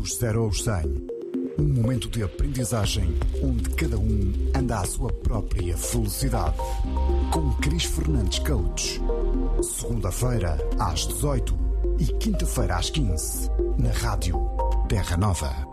Dos 0 aos 100, um momento de aprendizagem onde cada um anda à sua própria velocidade. Com Cris Fernandes Coach. Segunda-feira às 18 e quinta-feira às 15, na Rádio Terra Nova.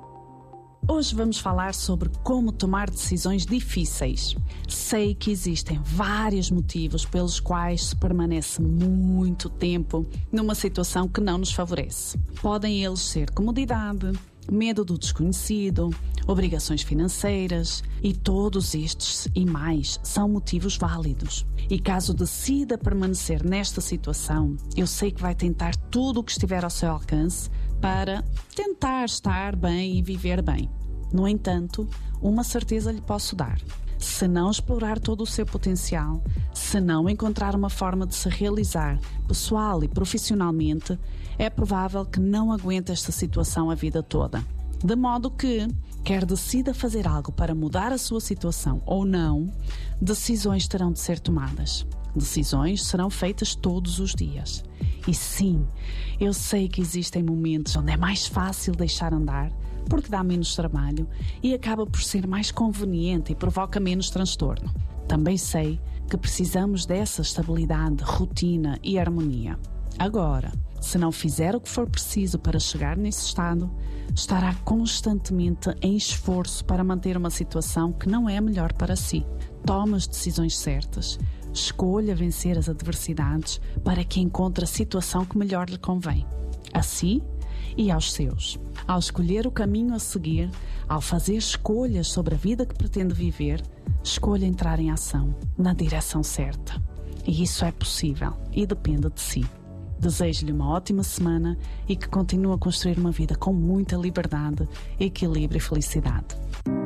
Hoje vamos falar sobre como tomar decisões difíceis. Sei que existem vários motivos pelos quais se permanece muito tempo numa situação que não nos favorece. Podem eles ser comodidade, medo do desconhecido, obrigações financeiras, e todos estes e mais são motivos válidos. E caso decida permanecer nesta situação, eu sei que vai tentar tudo o que estiver ao seu alcance para tentar estar bem e viver bem. No entanto, uma certeza lhe posso dar. Se não explorar todo o seu potencial, se não encontrar uma forma de se realizar pessoal e profissionalmente, é provável que não aguente esta situação a vida toda. De modo que, quer decida fazer algo para mudar a sua situação ou não, decisões terão de ser tomadas. Decisões serão feitas todos os dias. E sim, eu sei que existem momentos onde é mais fácil deixar andar, porque dá menos trabalho e acaba por ser mais conveniente e provoca menos transtorno. Também sei que precisamos dessa estabilidade, rotina e harmonia. Agora, se não fizer o que for preciso para chegar nesse estado, estará constantemente em esforço para manter uma situação que não é a melhor para si. Tome as decisões certas, escolha vencer as adversidades para que encontre a situação que melhor lhe convém. A si e aos seus. Ao escolher o caminho a seguir, ao fazer escolhas sobre a vida que pretende viver, escolha entrar em ação, na direção certa. E isso é possível e depende de si. Desejo-lhe uma ótima semana e que continue a construir uma vida com muita liberdade, equilíbrio e felicidade.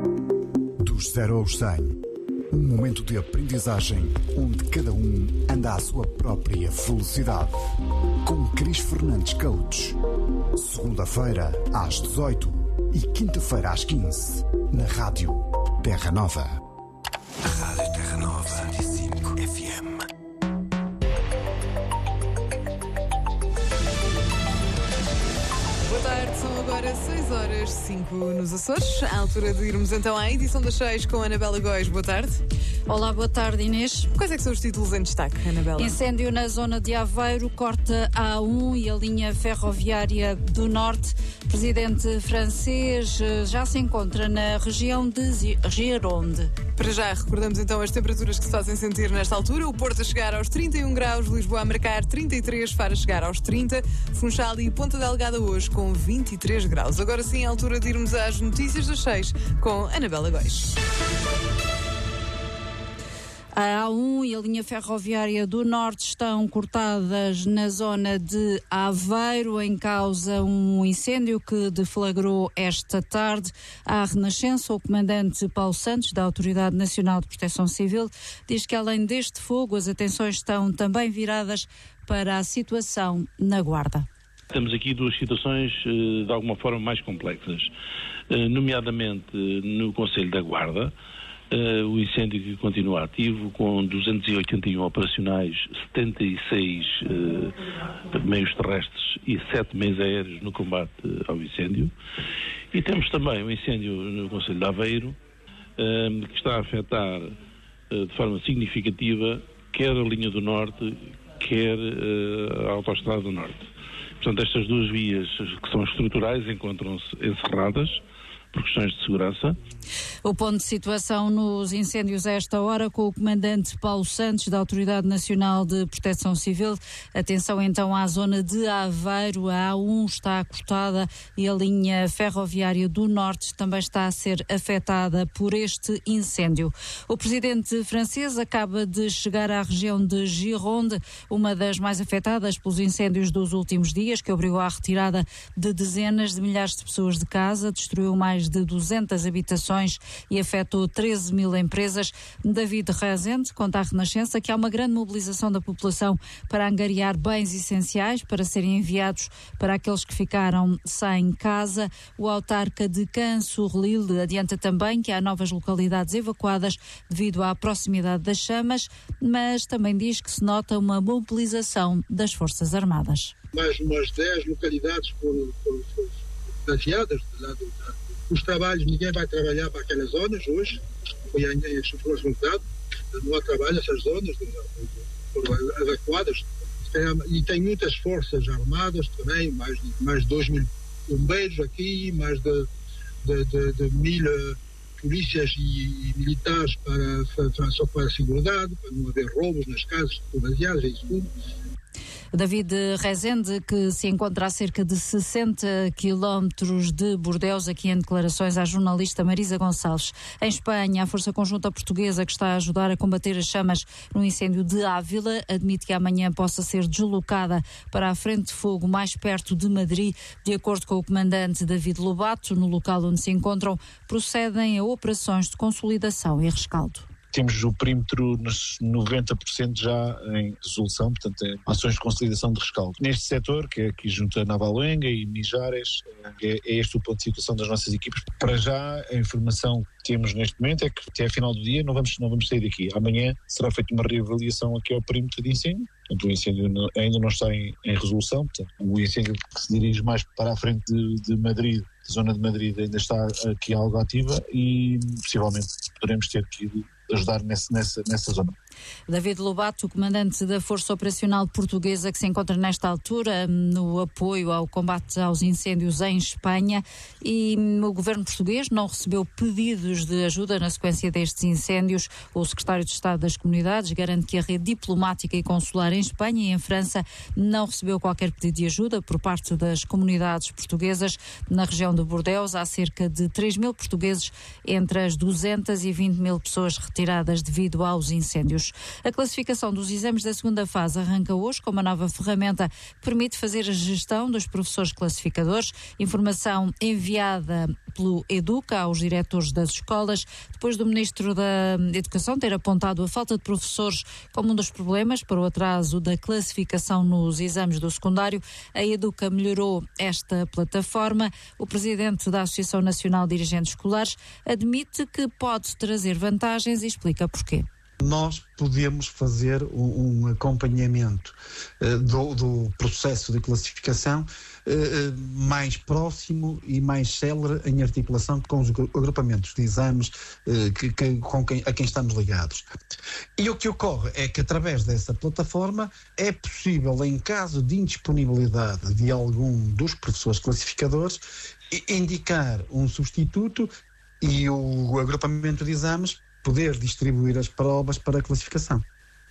Dos 0 aos 100, um momento de aprendizagem onde cada um anda à sua própria velocidade. Com Cris Fernandes Coach. Segunda-feira às 18 e quinta-feira às 15, na Rádio Terra Nova. Rádio Terra Nova 105 FM. Boa tarde, são agora 6h05 nos Açores. À altura de irmos então à edição das 6 com a Anabela Góis. Boa tarde. Olá, boa tarde, Inês. Quais é que são os títulos em destaque, Anabela? Incêndio na zona de Aveiro, corta a A1 e a linha ferroviária do Norte. Presidente francês já se encontra na região de Gironde. Para já, recordamos então as temperaturas que se fazem sentir nesta altura. O Porto a chegar aos 31 graus, Lisboa a marcar 33, Faro a chegar aos 30, Funchal e Ponta Delgada hoje com 23 graus. Agora sim, é a altura de irmos às notícias das 6 com Anabela Góis. A A1 e a linha ferroviária do Norte estão cortadas na zona de Aveiro, em causa um incêndio que deflagrou esta tarde. À Renascença, o comandante Paulo Santos, da Autoridade Nacional de Proteção Civil, diz que além deste fogo, as atenções estão também viradas para a situação na Guarda. Temos aqui duas situações de alguma forma mais complexas, nomeadamente no Concelho da Guarda. O incêndio que continua ativo, com 281 operacionais, 76 meios terrestres e 7 meios aéreos no combate ao incêndio. E temos também o incêndio no Concelho de Aveiro, que está a afetar de forma significativa quer a linha do Norte, quer a Autoestrada do Norte. Portanto, estas duas vias que são estruturais encontram-se encerradas por questões de segurança. O ponto de situação nos incêndios a esta hora com o comandante Paulo Santos, da Autoridade Nacional de Proteção Civil. Atenção então à zona de Aveiro, a A1 está cortada e a linha ferroviária do Norte também está a ser afetada por este incêndio. O presidente francês acaba de chegar à região de Gironde, uma das mais afetadas pelos incêndios dos últimos dias, que obrigou à retirada de dezenas de milhares de pessoas de casa, destruiu mais de 200 habitações e afetou 13 mil empresas. David Rezende conta à Renascença que há uma grande mobilização da população para angariar bens essenciais para serem enviados para aqueles que ficaram sem casa. O autarca de Cannes-sur-Lille adianta também que há novas localidades evacuadas devido à proximidade das chamas, mas também diz que se nota uma mobilização das Forças Armadas. Mais umas 10 localidades foram baseadas. Os trabalhos, ninguém vai trabalhar para aquelas zonas hoje, foi o resultado, não há trabalho nessas zonas evacuadas. E tem muitas forças armadas também, mais de 2.000 bombeiros aqui, mais de 1.000 polícias e militares só para a segurança, para não haver roubos nas casas baseadas, é isso tudo. David Rezende, que se encontra a cerca de 60 quilómetros de Bordeus, aqui em declarações à jornalista Marisa Gonçalves. Em Espanha, a Força Conjunta Portuguesa, que está a ajudar a combater as chamas no incêndio de Ávila, admite que amanhã possa ser deslocada para a frente de fogo mais perto de Madrid. De acordo com o comandante David Lobato, no local onde se encontram, procedem a operações de consolidação e rescaldo. Temos o perímetro nos 90% já em resolução, portanto, ações de consolidação de rescaldo. Neste setor, que é aqui junto a Navaluenga e Mijares, é este o ponto de situação das nossas equipas. Para já, a informação que temos neste momento é que até a final do dia não vamos sair daqui. Amanhã será feita uma reavaliação aqui ao perímetro de incêndio. Portanto, o incêndio ainda não está em resolução. Portanto, o incêndio que se dirige mais para a frente de Madrid, a zona de Madrid, ainda está aqui algo ativa e possivelmente poderemos ter que ajudar nessa zona. David Lobato, o comandante da Força Operacional Portuguesa, que se encontra nesta altura no apoio ao combate aos incêndios em Espanha, e o governo português não recebeu pedidos de ajuda na sequência destes incêndios. O secretário de Estado das Comunidades garante que a rede diplomática e consular em Espanha e em França não recebeu qualquer pedido de ajuda por parte das comunidades portuguesas. Na região de Bordeus há cerca de 3.000 portugueses entre as 220.000 pessoas retiradas devido aos incêndios. A classificação dos exames da segunda fase arranca hoje com uma nova ferramenta que permite fazer a gestão dos professores classificadores. Informação enviada pelo Educa aos diretores das escolas, depois do Ministro da Educação ter apontado a falta de professores como um dos problemas para o atraso da classificação nos exames do secundário. A Educa melhorou esta plataforma. O presidente da Associação Nacional de Dirigentes Escolares admite que pode trazer vantagens e explica porquê. Nós podemos fazer um acompanhamento do processo de classificação mais próximo e mais célere em articulação com os agrupamentos de exames a quem estamos ligados. E o que ocorre é que através dessa plataforma é possível, em caso de indisponibilidade de algum dos professores classificadores, indicar um substituto e o agrupamento de exames poder distribuir as provas para a classificação.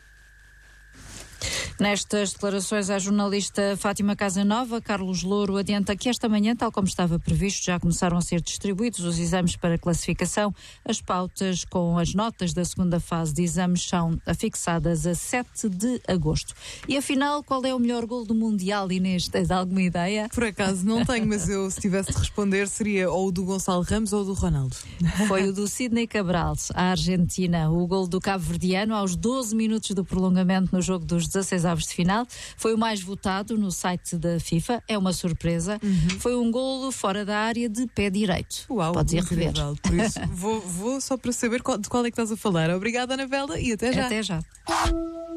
Nestas declarações à jornalista Fátima Casanova, Carlos Louro adianta que esta manhã, tal como estava previsto, já começaram a ser distribuídos os exames para classificação. As pautas com as notas da segunda fase de exames são afixadas a 7 de agosto. E afinal, qual é o melhor golo do Mundial, Inês? Tens alguma ideia? Por acaso não tenho, mas eu, se tivesse de responder, seria ou o do Gonçalo Ramos ou o do Ronaldo. Foi o do Sidney Cabral, à Argentina. O golo do cabo-verdiano aos 12 minutos do prolongamento no jogo dos 16 avos de final. Foi o mais votado no site da FIFA. É uma surpresa. Foi um golo fora da área de pé direito. Uau, podes ir rever. Por isso, vou só para saber de qual é que estás a falar. Obrigada, Anabela, e até já. Até já.